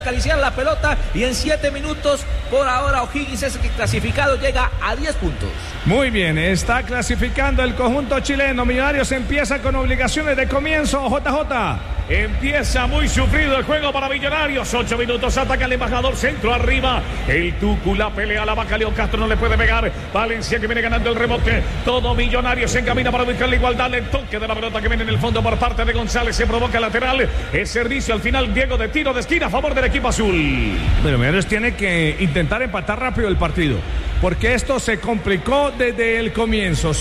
acariciar la pelota y en 7 minutos por ahora O'Higgins es el clasificado, llega a 10 puntos. Muy bien, está clasificando el conjunto chileno. Millonarios empieza con obligaciones de comienzo. JJ. Empieza muy sufrido el juego para Millonarios. 8 minutos, ataca el embajador, centro arriba. El Tucu la pelea, la vaca León Castro no le puede pegar. Valencia que viene ganando el rebote. Todo Millonarios se encamina para buscar la igualdad. El toque de la pelota que viene en el fondo por parte de González. Se provoca el lateral. El servicio al final, Diego, de tiro de esquina a favor del equipo azul. Pero Millonarios tiene que intentar empatar rápido el partido, porque esto se complicó desde el comienzo.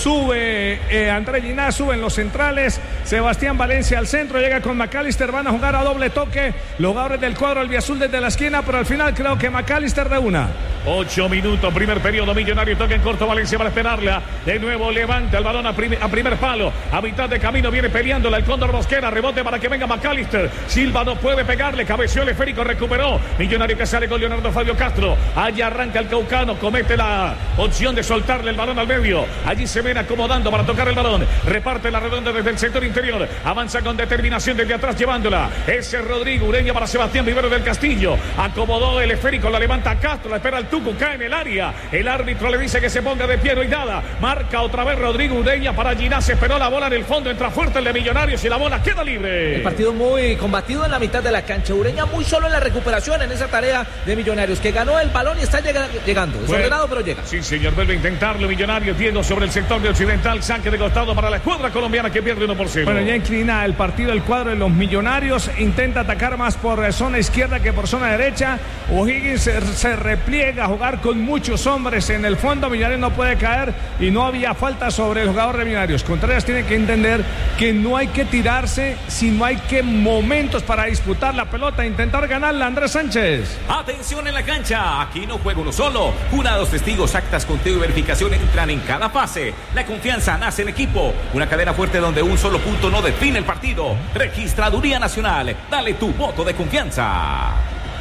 Sube André Ginás, suben los centrales. Sebastián Valencia al centro, llega con McAllister, van a jugar a doble toque. Los jugadores del cuadro albiazul desde la esquina, pero al final creo que McAllister de una. 8 minutos, primer periodo, Millonario toca en corto, Valencia para esperarla. De nuevo levanta el balón a primer palo. A mitad de camino viene peleándola el Cóndor Mosquera. Rebote para que venga McAllister. Silva no puede pegarle, cabeció el esférico, recuperó. Millonario que sale con Leonardo Fabio Castro. Allá arranca el caucano, comete la opción de soltarle el balón al medio. Allí se ven acomodando para tocar el balón. Reparte la redonda desde el sector interior. Avanza con determinación desde atrás llevándola. Ese es Rodrigo Ureña para Sebastián Rivero del Castillo. Acomodó el esférico, la levanta Castro, la espera el Tucu, cae en el área. El árbitro le dice que se ponga de pie, no hay nada. Marca otra vez Rodrigo Ureña para Ginás. Esperó la bola en el fondo, entra fuerte el de Millonarios y la bola queda libre. El partido muy combatido en la mitad de la cancha. Ureña muy solo en la recuperación en esa tarea de Millonarios, que ganó el balón y está llegando. Desordenado, pero llega. Sí, señor, vuelve a intentarlo Millonarios. Diego sobre el sector de occidental, saque de costado para la escuadra colombiana que pierde 1-0. Bueno, ya inclina el partido el cuadro de los Millonarios. Intenta atacar más por zona izquierda que por zona derecha. O'Higgins se repliega a jugar con muchos hombres en el fondo. Millonarios no puede caer y no había falta sobre el jugador de Millonarios. Contreras tiene que entender que no hay que tirarse, sino hay que momentos para disputar la pelota, intentar ganarla. Andrés Sánchez. Atención en la cancha, aquí no juega uno solo. Jurados, testigos, actas, conteo y verificación entran en cada fase. La confianza nace en equipo. Una cadena fuerte donde un solo punto no define el partido. Registraduría Nacional, dale tu voto de confianza.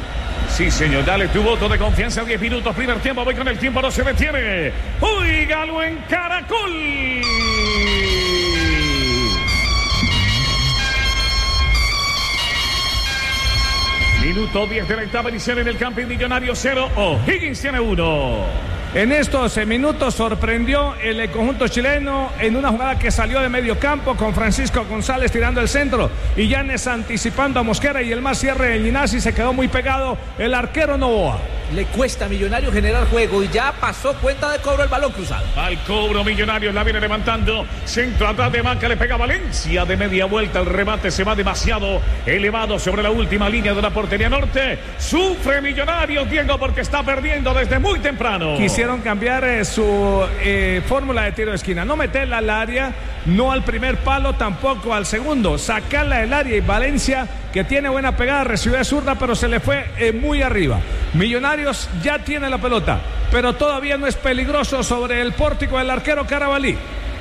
Sí, señor, dale tu voto de confianza. 10 minutos, primer tiempo, voy con el tiempo, no se detiene. Óigalo en Caracol. Minuto 10 de la octava edición en el Camping Millonario 0. O'Higgins tiene 1. En estos minutos sorprendió el conjunto chileno en una jugada que salió de medio campo con Francisco González tirando el centro y Yanes anticipando a Mosquera y el más cierre de Ginás y se quedó muy pegado el arquero Novoa. Le cuesta a Millonarios generar juego y ya pasó cuenta de cobro el balón cruzado. Al cobro Millonarios la viene levantando. Centro atrás de Banca, le pega Valencia de media vuelta. El remate se va demasiado elevado sobre la última línea de la portería norte. Sufre Millonarios, Diego, porque está perdiendo desde muy temprano. Quisieron cambiar su fórmula de tiro de esquina. No meterla al área, no al primer palo, tampoco al segundo. Sacarla del área y Valencia, que tiene buena pegada, recibió de zurda, pero se le fue muy arriba. Millonarios ya tiene la pelota, pero todavía no es peligroso sobre el pórtico del arquero Carabalí.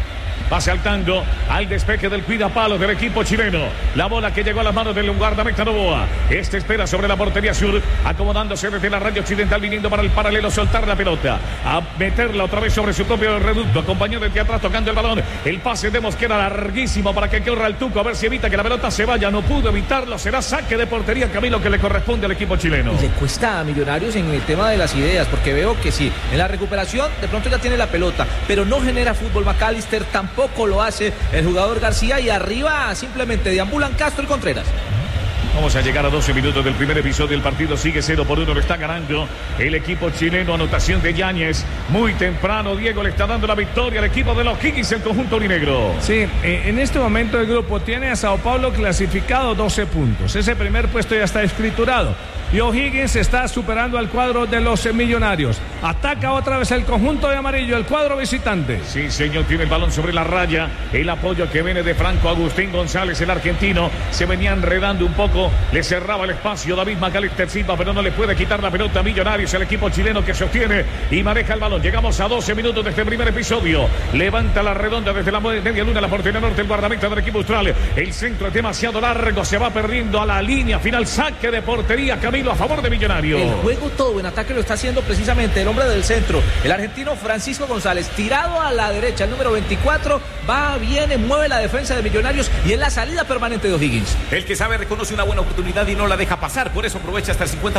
Pase al tango, al despeje del cuidapalos del equipo chileno. La bola que llegó a las manos del guardameta Novoa. Este espera sobre la portería sur, acomodándose desde la raya occidental, viniendo para el paralelo, soltar la pelota, a meterla otra vez sobre su propio reducto. Acompañó desde atrás tocando el balón. El pase de Mosquera larguísimo para que corra el Tuco, a ver si evita que la pelota se vaya. No pudo evitarlo, será saque de portería, Camilo, que le corresponde al equipo chileno. Y le cuesta a Millonarios en el tema de las ideas, porque veo que sí, en la recuperación de pronto ya tiene la pelota, pero no genera fútbol. McAllister tampoco lo hace el jugador García y arriba simplemente deambulan Castro y Contreras. Vamos a llegar a 12 minutos del primer episodio. El partido sigue 0-1, lo está ganando el equipo chileno. Anotación de Yáñez muy temprano. Diego le está dando la victoria al equipo de los O'Higgins, el conjunto aurinegro. Sí, en este momento el grupo tiene a Sao Paulo clasificado 12 puntos. Ese primer puesto ya está escriturado. Y O'Higgins está superando al cuadro de los Millonarios. Ataca otra vez el conjunto de amarillo, el cuadro visitante. Sí, señor, tiene el balón sobre la raya. El apoyo que viene de Franco Agustín González, el argentino. Se venía enredando un poco, le cerraba el espacio David McAllister Silva, pero no le puede quitar la pelota a Millonarios, el equipo chileno que sostiene y maneja el balón. Llegamos a 12 minutos de este primer episodio. Levanta la redonda desde la media luna, la portería norte, el guardameta del equipo austral. El centro es demasiado largo, se va perdiendo a la línea final. Saque de portería, Camilo. Camilo, a favor de Millonarios. El juego todo en ataque lo está haciendo precisamente el hombre del centro, el argentino Francisco González, tirado a la derecha, el número 24, va, viene, mueve la defensa de Millonarios y es la salida permanente de O'Higgins. El que sabe reconoce una buena oportunidad y no la deja pasar, por eso aprovecha hasta el 50%.